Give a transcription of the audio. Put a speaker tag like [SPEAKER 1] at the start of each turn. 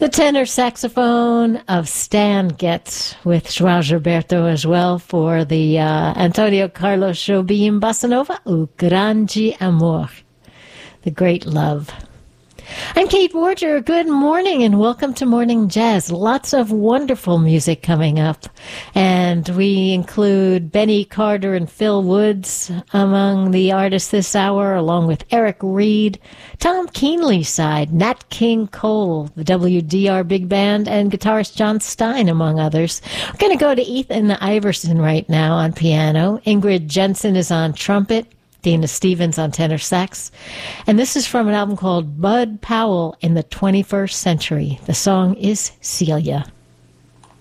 [SPEAKER 1] The tenor saxophone of Stan Getz with João Gilberto as well for the Antonio Carlos Jobim Bossa Nova, O Grande Amor, the great love. I'm Kate Borger. Good morning and welcome to Morning Jazz. Lots of wonderful music coming up. And we include Benny Carter and Phil Woods among the artists this hour, along with Eric Reed, Tom Keenley's side, Nat King Cole, the WDR Big Band, and guitarist John Stein, among others. We're going to go to Ethan Iverson right now on piano. Ingrid Jensen is on trumpet. Dana Stevens on tenor sax. And this is from an album called Bud Powell in the 21st Century. The song is Celia.